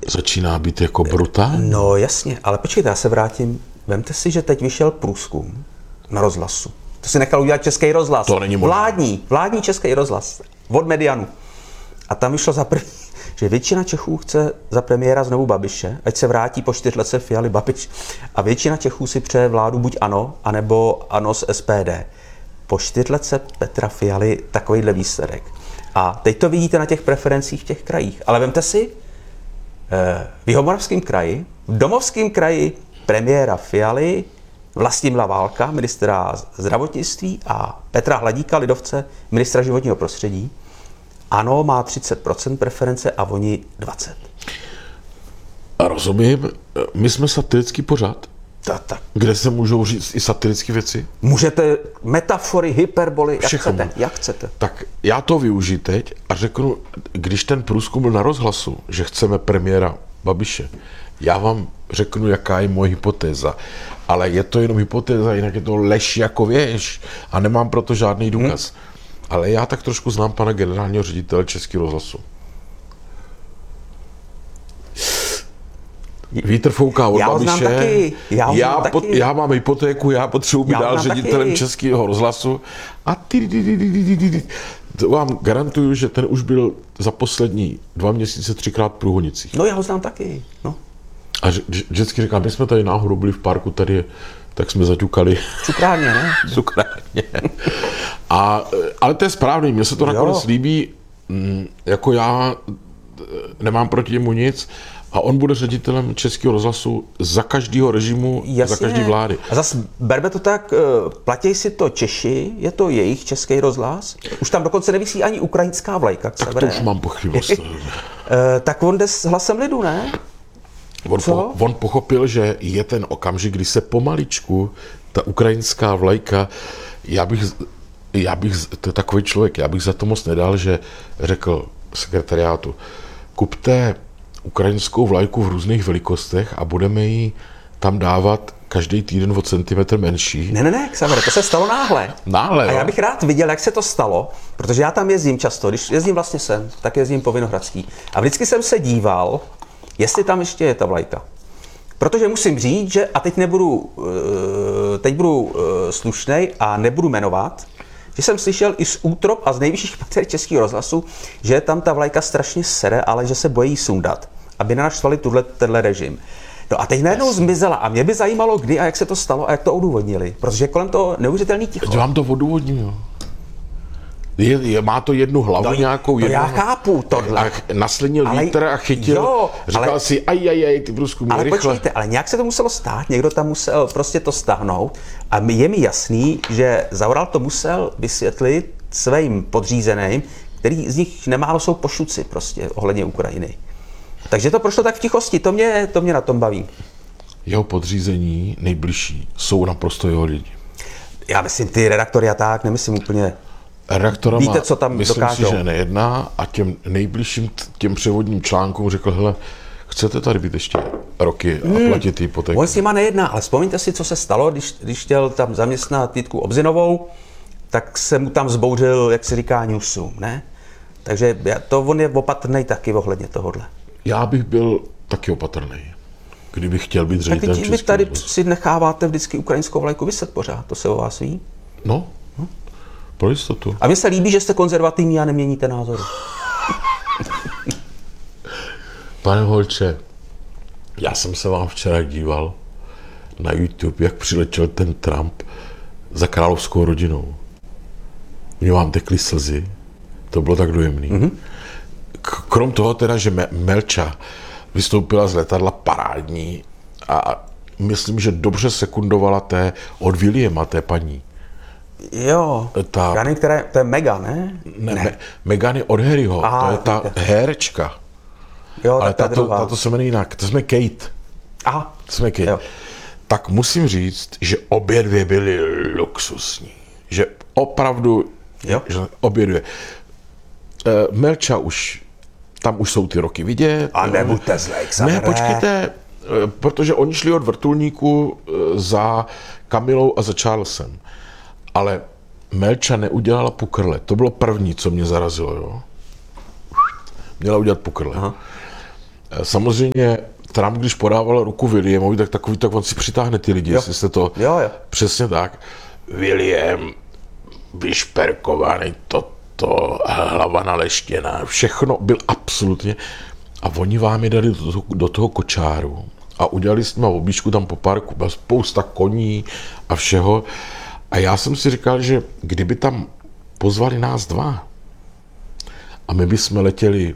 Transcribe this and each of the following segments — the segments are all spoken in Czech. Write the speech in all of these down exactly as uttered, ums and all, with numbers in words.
začíná být jako brutální. No jasně, ale počkejte, já se vrátím. Vemte si, že teď vyšel průzkum na rozhlasu. To si nechal udělat Český rozhlas. To není možné. Vládní, vládní Český rozhlas. Od Medianu. A tam vyšlo za první, že většina Čechů chce za premiéra znovu Babiše, ať se vrátí po čtyřlece Fialy Babiš. A většina Čechů si přeje vládu buď ANO, anebo ANO s S P D. Po čtyřlece Petra Fialy takovýhle výsledek. A teď to vidíte na těch preferencích v těch krajích. Ale vemte si, v Jihomoravském kraji, v Domovském kraji premiéra Fialy, Vlastimila Válka, ministra zdravotnictví, a Petra Hladíka, lidovce, ministra životního prostředí. ANO má třicet procent preference a oni dvacet procent. A rozumím, my jsme satirický pořad, Ta, ta. kde se můžou říct i satirické věci. Můžete metafory, hyperboly, jak Všechno. chcete, jak chcete. Tak já to využiju teď a řeknu, když ten průzkum byl na rozhlasu, že chceme premiéra Babiše, já vám řeknu, jaká je moje hypotéza. Ale je to jenom hypotéza, jinak je to lež jako věž a nemám proto žádný důkaz. Hmm. Ale já tak trošku znám pana generálního ředitele Českého rozhlasu. Vítr fouká od já Babiše, taky. Já, já, taky. pot, já mám hypotéku, já potřebuji být dál ředitelem taky. Českého rozhlasu a ty, ty, ty, ty, ty, ty, ty. To vám garantuju, že ten už byl za poslední dva měsíce třikrát v Průhonicích. No já ho znám taky, no. A vždycky říkám, my jsme tady náhodou byli v parku, tady, tak jsme zaťukali. Cukrárně, ne? Cukrárně. A, ale to je správný, mně se to nakonec líbí, jako já nemám proti němu nic, a on bude ředitelem Českého rozhlasu za každého režimu, jasně. Za každý vlády. A zase berme to tak, platí si to Češi, je to jejich Český rozhlas, už tam dokonce nevisí ani ukrajinská vlajka. Tak to už mám pochybnost. Tak on jde s hlasem lidu, ne? On, po, on pochopil, že je ten okamžik, kdy se pomaličku ta ukrajinská vlajka, já bych, já bych, to je takový člověk, já bych za to moc nedal, že řekl sekretariátu, kupte ukrajinskou vlajku v různých velikostech a budeme ji tam dávat každý týden o centimetr menší. Ne, ne, ne, Xavere, to se stalo náhle. Náhle, A já bych rád viděl, jak se to stalo, protože já tam jezdím často, když jezdím vlastně sem, tak jezdím po Vinohradský. A vždycky jsem se díval, jestli tam ještě je ta vlajka. Protože musím říct, že, a teď nebudu, teď budu slušnej a nebudu jmenovat, že jsem slyšel i z útrop a z nejvyšších patří Českého rozhlasu, že tam ta vlajka strašně sere, ale že se bojí sundat, aby nenaštvali tuhle, tenhle režim. No a teď najednou zmizela a mě by zajímalo, kdy a jak se to stalo a jak to odůvodnili, protože kolem toho neuvěřitelný ticho. Já vám to odůvodním. Je, je, má to jednu hlavu no, nějakou. No jednu, já chápu tohle. A naslinil ale, vítr a chytil, jo, říkal ale, si, aj, aj, aj, ty průzkumy, ale rychle. počkejte, ale nějak se to muselo stát, někdo tam musel prostě to stáhnout a je mi jasný, že Zaoral to musel vysvětlit svým podřízeným, který z nich nemálo jsou pošuci prostě ohledně Ukrajiny. Takže to prošlo tak v tichosti, to mě, to mě na tom baví. Jeho podřízení nejbližší jsou naprosto jeho lidi. Já myslím, ty redaktory a tak, nemyslím úplně. Redaktorama, víte, co tam myslím dokážou. si, že nejedná a těm nejbližším, těm převodním článkům řekl, hele, chcete tady být ještě roky a hmm. platit hypotéku? On s nima nejedná, ale vzpomeňte si, co se stalo, když, když chtěl tam zaměstnat Jitku Obzinovou, tak se mu tam zbouřil, jak se říká, newsroom, ne? Takže to on je opatrnej taky ohledně tohohle. Já bych byl taky opatrný, kdybych chtěl být ředitelem Českého rozhlasu. Vy tady rozhlasu. si necháváte vždycky ukrajinskou vlajku vyset pořád, to se o vás ví? No, hm? Pro jistotu. A mně se líbí, že jste konzervativní a neměníte názory. Pane Holče, já jsem se vám včera díval na YouTube, jak přiletěl ten Trump za královskou rodinou. Mně vám tekly slzy, to bylo tak dojemný. Mm-hmm. Krom toho teda, že Melča vystoupila z letadla parádní a myslím, že dobře sekundovala té od Williama, té paní. Jo, ta, já nevím, které, to je Meghan, ne? Ne, ne. Meghan je od Harryho, Aha, to je ta tak. herečka. Jo, ale ta tato, tato se jmenuje jinak, to jsme Kate. Aha. To jsme Kate. Jo. Tak musím říct, že obě dvě byly luxusní. Že opravdu, jo. Že obě dvě. Uh, Melča už, tam už jsou ty roky vidět. A nebuďte zlej, Ne, počkejte, protože oni šli od vrtulníku za Kamilou a za Charlesem. Ale Melča neudělala pukrle. To bylo první, co mě zarazilo, jo. Měla udělat pukrle. Aha. samozřejmě Trump, když podával ruku Williamovi, tak takový, tak on si přitáhne ty lidi, Jo. jestli jste to... Jo, jo. Přesně tak. William, vyšperkovaný, toto, hlava naleštěná, všechno byl absolutně... A oni vám je dali do toho, do toho kočáru a udělali s nima objížďku tam po parku, byla spousta koní a všeho. A já jsem si říkal, že kdyby tam pozvali nás dva a my bychom letěli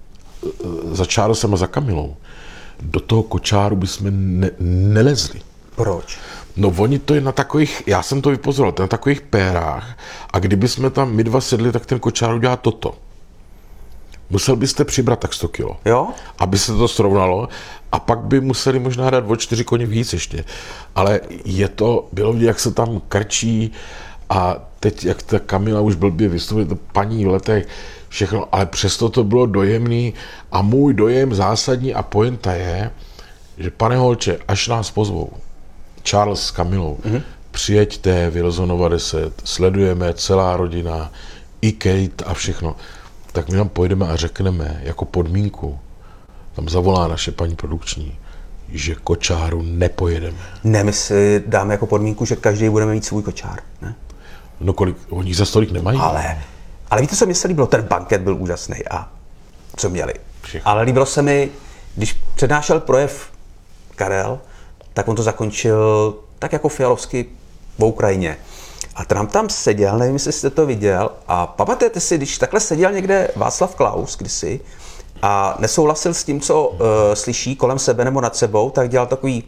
za Charlesem a za Kamilou, do toho kočáru bychom ne, nelezli. Proč? No oni to je na takových, já jsem to vypozoroval, to je na takových pérách a kdyby jsme tam my dva sedli, tak ten kočár udělá toto. Musel byste přibrat tak sto kilo, Jo? aby se to srovnalo a pak by museli možná dát o čtyři koně víc ještě. Ale je to, bylo vidět, jak se tam krčí a teď, jak ta Kamila už blbě vystupuje, to paní v letech, všechno, ale přesto to bylo dojemný a můj dojem zásadní a pointa je, že pane holče, až nás pozvou, Charles s Kamilou, mm-hmm. přijeďte, Wilsonova deset, sledujeme celá rodina, i Kate a všechno, tak my tam pojedeme a řekneme jako podmínku, tam zavolá naše paní produkční, že kočáru nepojedeme. Ne, my si dáme jako podmínku, že každý budeme mít svůj kočár, ne? No kolik, oni za stolik nemají. Ale, ale víte, co mi se líbilo? Ten banket byl úžasný a co měli. Všechno. Ale líbilo se mi, když přednášel projev Karel, tak on to zakončil tak jako Fialovsky v Ukrajině. A Trump tam seděl, nevím, jestli jste to viděl, a pamatujete si, když takhle seděl někde Václav Klaus kdysi a nesouhlasil s tím, co uh, slyší kolem sebe nebo nad sebou, tak dělal takový...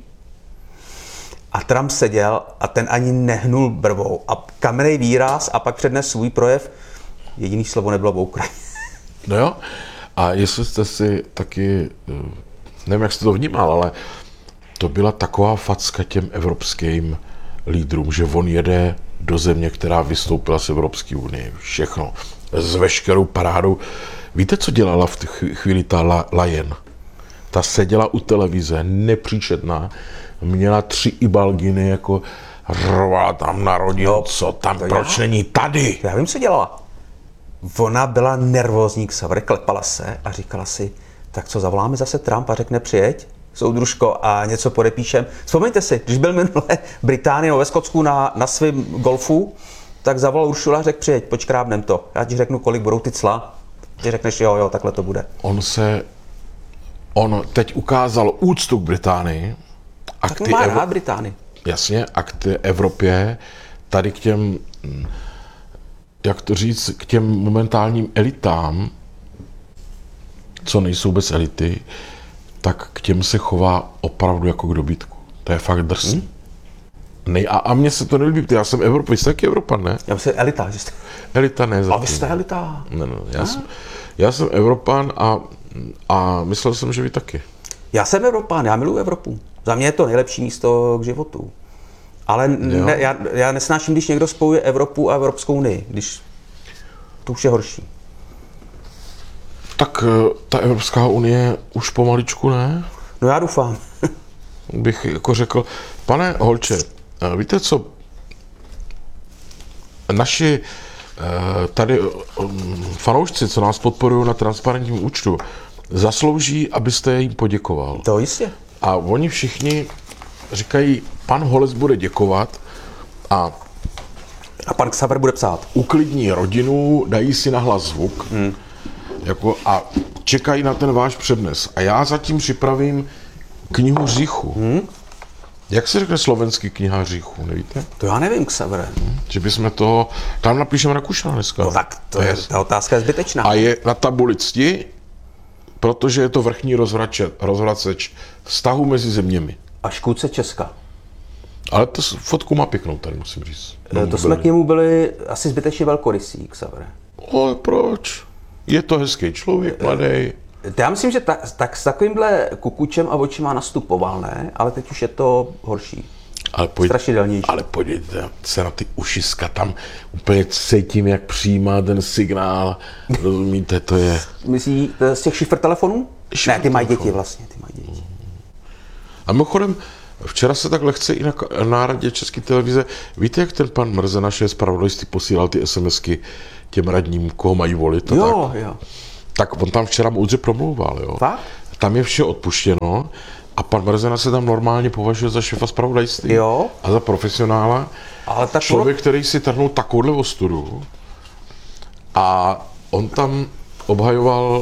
A Trump seděl a ten ani nehnul brvou. A kamenný výraz a pak přednes svůj projev. Jediný slovo nebylo v Ukrajině. No jo, a jestli jste si taky, nevím, jak jste to vnímal, ale to byla taková facka těm evropským lídrům, že on jede do země, která vystoupila z Evropské unie. Všechno. S veškerou parádou. Víte, co dělala v té chvíli ta La- Lajen? Ta seděla u televize, nepříčetná, měla tři ibalginy, jako rvá tam na rodinu, No, co tam, to proč já. není tady? Já vím, co dělala. Ona byla nervózní k Savr, klepala se a říkala si, tak co, zavoláme zase Trump a řekne přijeď, soudružko, a něco podepíšem. Vzpomeňte si, když byl minule Británii ve Skotsku na, na svém golfu, tak zavolal Uršula a řekl přijeď, počkrábnem to. Já ti řeknu, kolik budou ty cla. Ty řekneš, jo, jo, takhle to bude. On se, on teď ukázal úctu k Británii a Tak k mu ty má Evo- rád Británii. jasně, a k té Evropě, tady k těm, jak to říct, k těm momentálním elitám, co nejsou bez elity, tak k těm se chová opravdu jako k dobytku. To je fakt drsný. Hmm? Nej, a, a mně se to nelíbí, já jsem Evropan, jste taky Evropan, ne? Já myslím, elita, že jste... Elita ne A zatím. vy jste elita. Ne, ne, já, jsem, já jsem Evropan a, a myslel jsem, že vy taky. Já jsem Evropán, já miluji Evropu. Za mě je to nejlepší místo k životu. Ale ne, já, já nesnáším, když někdo spojuje Evropu a Evropskou unii, když to už je horší. Tak eh, ta Evropská unie už pomaličku ne? No já doufám. Bych jako řekl, pane Holče, eh, víte co, naši eh, tady um, fanoušci, co nás podporují na transparentním účtu, zaslouží, abyste jim poděkoval. To jistě. A oni všichni říkají, pan Holec bude děkovat a A pan Xaver bude psát. uklidní rodinu, dají si nahlas zvuk hmm. jako, a čekají na ten váš přednes. A já zatím připravím knihu hříchu. Hmm? Jak se řekne slovenský kniha hříchu, nevíte? To já nevím, Xavere. Že bychom toho, tam napíšeme Rakušana dneska. No tak to je, ta otázka je zbytečná. A je na tabuli cti, protože je to vrchní rozvračet, rozvraceč vztahu mezi zeměmi. A škůdce Česka. Ale to s- fotku má pěknou tady, musím říct. No, to jsme k němu byli asi zbytečně velkorysí, Xavere. Ale proč? Je to hezký člověk, mladý. Já myslím, že tak, tak s takovýmhle kukučem a očima nastupoval, ne? Ale teď už je to horší. Ale, pojď, Strašidelnější. ale podívejte se na ty ušiska, tam úplně cítím, jak přijímá ten signál. Rozumíte, to je... Myslí to je z těch šifr telefonů? Šifr Ne, ty mají telefonů. děti vlastně, ty mají děti. A mimochodem, včera se tak lehce i na náradě České televize, víte, jak ten pan Mrze, naše zpravodajství, posílal ty SMSky těm radním, koho mají volit? a Jo, tak? jo. Tak on tam včera moudře promlouval, jo. Fakt? tam je vše odpuštěno a pan Mrzena se tam normálně považuje za šéfa zpravodajství Jo. a za profesionála. Ale tak Člověk, který si trhnul takovouhle ostudu a on tam obhajoval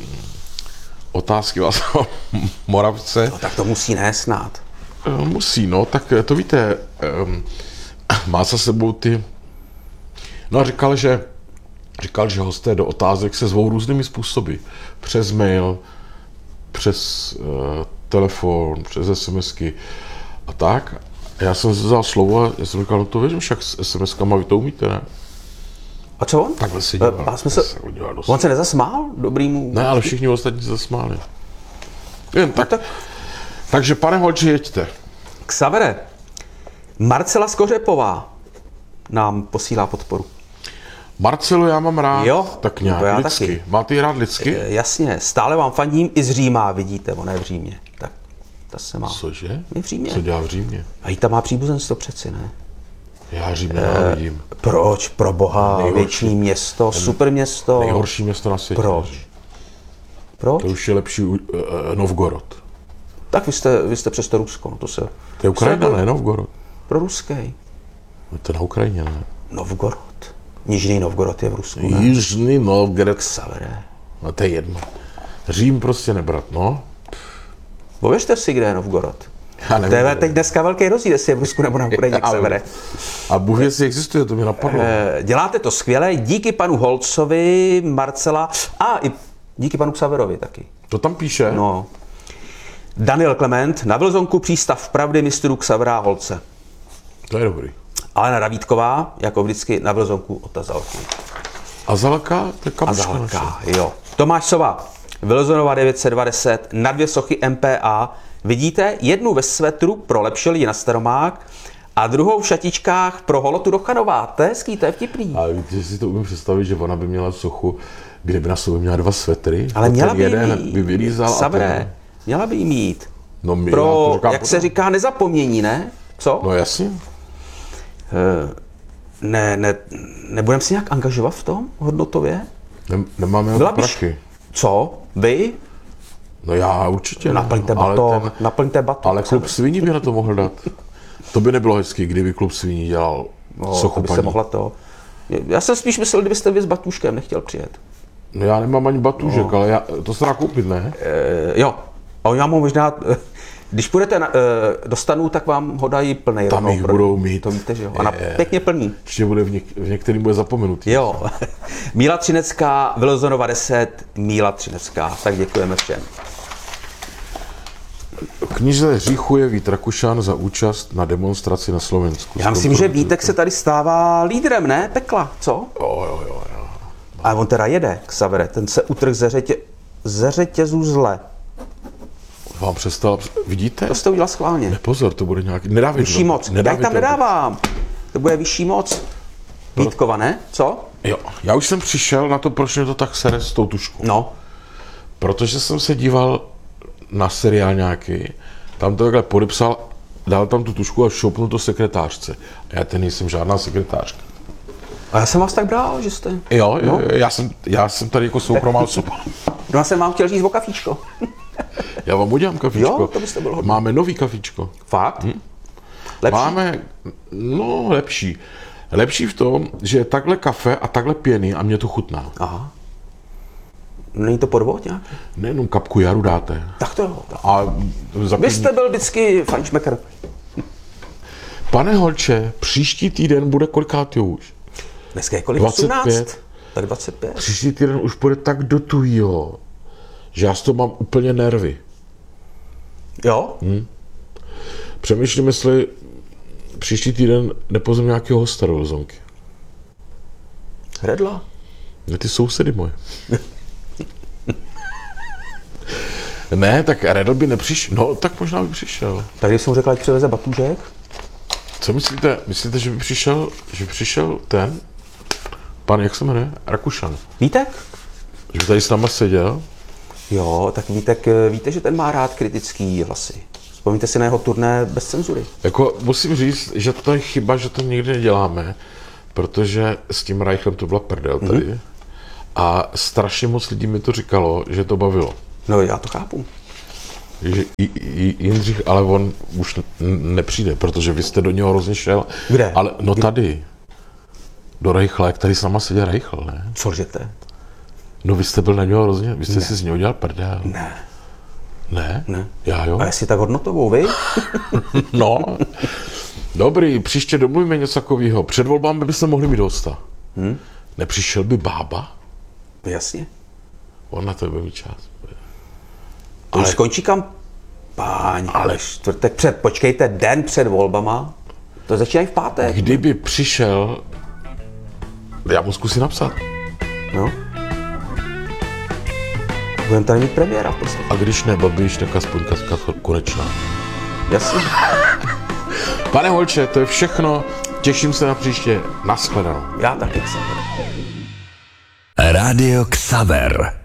otázky Václava Moravce. No, tak to musí nést snad. Musí, no, tak to víte, um, má za sebou ty, no a říkal, že říkal, že hosté do otázek se zvou různými způsoby. Přes mail, přes uh, telefon, přes SMSky a tak. A já jsem vzal slovo a já jsem říkal, no to věřím, však s SMSkama vy to umíte, ne? A co on? Takhle se díval. A jsme se... On se nezasmál dobrýmu? Ne, ale všichni ostatní se zasmáli. Jen tak. tak. Takže pane Holči, jeďte. Xavere, Marcela Skořepová nám posílá podporu. Marcelu já mám rád, Jo, tak nějak to já lidsky. taky. Máte ji rád lidsky? E, jasně, stále vám fandím i z Říma, vidíte, ona je v Římě. Tak, ta se má. Cože? Je v Římě. Co dělá v Římě? A jí tam má příbuzenstvo přeci, ne? Já Řím nenávidím. Proč? Pro boha, Nejhorší. věčný město, super město. Nejhorší město na světě. Proč? Proč? To už je lepší uh, Novgorod. Tak vy jste, vy jste přes to Rusko, no to se... To je Ukrajina, se- ne Novgorod. Pro ruský. No to je na Ukrajině, ne? Novgorod. Nižný Novgorod je v Rusku, ne? Jižní Novgorod. Xavere. No to je jedno. Řím prostě nebrat, no. Pověřte si, kde je Novgorod. Já To je nevím. teď dneska velký rozdíl, jestli je v Rusku nebo na Ukrajině, Ale- Xavere. A Bůh jestli existuje, to mi napadlo. Eh, Děláte to skvěle, díky panu Holcovi, Marcela a i díky panu Xaverovi taky. To tam píše. No. Daniel Klement, na Vlzonku přístav pravdy mistrů Xavera a Holce. To je dobrý. Alena Davídková, jako vždycky na Vlzonku otazalky. A Zalka, to je A kamoška naše. Zalka, jo. Tomáš Sova, Vilzonova devět set dvacet, na dvě sochy M P A. Vidíte, jednu ve svetru pro lepší lidi na Staromák a druhou v šatičkách pro Holotu do Chanová. To je hezký, to je vtipný. A víte, že si to umím představit, že ona by měla sochu, kde by na sobě měla dva svetry. Ale a měla ten by jeden jí by vylízal a Sabré, ten... měla by jí mít. No, my, já Pro, to říkám jak potom. se říká, nezapomnění, ne? Co? No jasně. Ne, ne, nebudeme si nějak angažovat v tom hodnotově? Nem, nemáme na Byla to by- prachy. Co? Vy? No já určitě. ne. Naplňte Ale batok, ten- naplňte batok. Ale klub sviní by na to mohl dát. To by nebylo hezky, kdyby klub sviní dělal No, sochu to by se paní. mohla to... Já jsem spíš myslel, kdybyste vy s Batuškem nechtěl přijet. No já nemám ani batůžek, No. ale já, to se dá koupit, ne? E, jo, a já mu možná... Když půjdete na, e, do stanu, tak vám ho dají plnej. Tam rovnou jich pro- budou mít. To víte, že jo? A na, Je. pěkně plný. Ještě bude v, něk, v některým bude zapomenutý. Jo. Míla Třinecká, Vilzonova deset, Míla Třinecká. Tak děkujeme všem. Knize hříchu je Vít Rakušan za účast na demonstraci na Slovensku. Já myslím, že Vítek se tady stává lídrem, ne? Pekla, co? Jo, jo, jo, jo. A on teda jede, Xavere, ten se utrh ze, řetě, ze řetězů zle. Vám přestal, vidíte? To jste udělal schválně. Ne, pozor, to bude nějaký, nedávej Vyšší to. moc. Já Nedávej tam to. nedávám. To bude vyšší moc. Vítkova, ne? Co? Jo, já už jsem přišel na to, proč mě to tak sere s tou tuškou. No. Protože jsem se díval na seriál nějaký, tam to takhle podepsal, dal tam tu tušku a šoupnul to sekretářce. A já ten nejsem žádná sekretářka. A já jsem vás tak bral, že jste... Jo, jo, No. jo já, jsem, já jsem tady jako soukromá osoba. No já jsem vám chtěl říct o kafíčko. Já vám udělám kafičko. Jo, to byste byl hodný. Máme nový kafičko. Fakt? Hm? Lepší? Máme, no lepší. Lepší v tom, že je takhle kafe a takhle pěný a mě to chutná. Aha. Není to podvod nějak? Nejenom kapku jaru dáte. Tak to jo. Tak. A za Vy jste byl vždycky fajnšmekr. Pane Holče, příští týden bude kolikátý už? Dneska je kolik? dvacet pět. osmnáct? Tak dvacet pět. Příští týden už bude tak do tuhýho, že já z toho mám úplně nervy. Jo? Hm. Přemýšlím, jestli příští týden nepozvem nějakého hosta do Lzonky. Redla? Ne, ty sousedy moje. Ne, tak Redl by nepřišel. No, tak možná by přišel. Tak když jsem mu řekl, ať přiveze batůžek. Co myslíte? Myslíte, že by přišel, že by přišel ten? Pan, jak se jmenuje? Rakušan. Vítek? Že by tady s náma seděl? Jo, tak Vítek, víte, že ten má rád kritický hlasy. Vzpomněte si na jeho turné bez cenzury. Jako musím říct, že to je chyba, že to nikdy neděláme, protože s tím Reichem to byla prdel tady. Mm-hmm. A strašně moc lidí mi to říkalo, že to bavilo. No já to chápu. Že i, i Jindřich, ale on už n- nepřijde, protože vy jste do něho hrozně šel. Kde? Ale no Kde? Tady. Do Reichle, jak tady sama seděl Reichl, ne? Co lžete? No vy jste byl na něho hrozně, vy jste ne. si z něho dělal prdel. Ne. Ne? Ne. Já jo? A jestli tak hodnotovou, vy? No. Dobrý, příště domluvíme něco takového. Před volbami byste mohli mít hosta. Hmm? Nepřišel by Bába? Jasně. On na to bude mít čas. To už skončí kampaň. Ale čtvrtek před, počkejte, den před volbama. To začínají v pátek. Kdyby přišel, já mu zkusím napsat. No. Budeme tady mít premiéra v podstatě. A když ne Babiš, tak aspoň Katka Konečná. Jasně. Pane Holče, to je všechno. Těším se na příště. Nashledanou. Já taky jsem. Rádio Xaver.